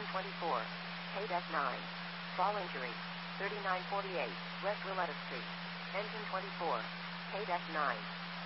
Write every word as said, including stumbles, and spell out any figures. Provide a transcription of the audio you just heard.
twenty-four, paid F nine. Fall injury, thirty-nine forty-eight, West Willetta Street. Engine twenty-four, paid F nine.